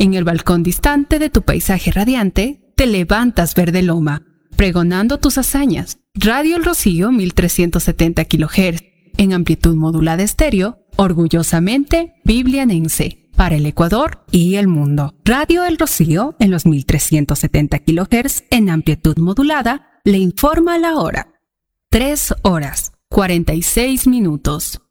En el balcón distante de tu paisaje radiante, te levantas verde loma, pregonando tus hazañas. Radio El Rocío 1370 kHz, en amplitud modulada estéreo, orgullosamente biblianense, para el Ecuador y el mundo. Radio El Rocío, en los 1370 kHz, en amplitud modulada, le informa la hora. 3 horas, 46 minutos.